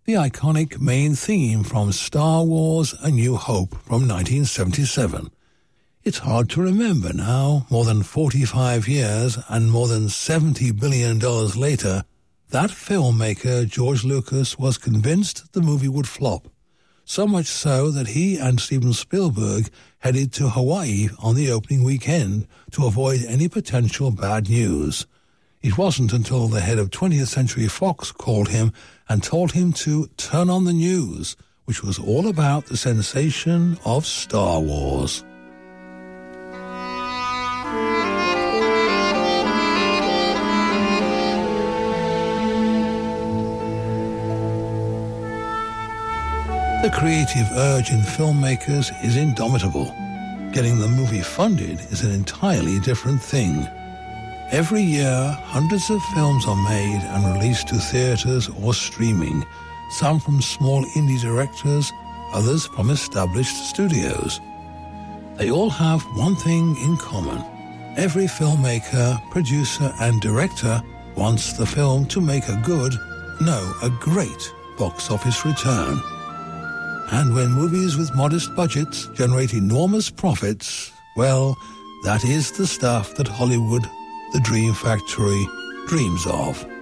the iconic main theme from Star Wars: A New Hope from 1977. It's hard to remember now, more than 45 years and more than $70 billion later, that filmmaker George Lucas was convinced the movie would flop. So much so that he and Steven Spielberg headed to Hawaii on the opening weekend to avoid any potential bad news. It wasn't until the head of 20th Century Fox called him and told him to turn on the news, which was all about the sensation of Star Wars. The creative urge in filmmakers is indomitable. Getting the movie funded is an entirely different thing. Every year, hundreds of films are made and released to theaters or streaming, some from small indie directors, others from established studios. They all have one thing in common. Every filmmaker, producer, and director wants the film to make a great box office return. And when movies with modest budgets generate enormous profits, well, that is the stuff that Hollywood, the Dream Factory, dreams of.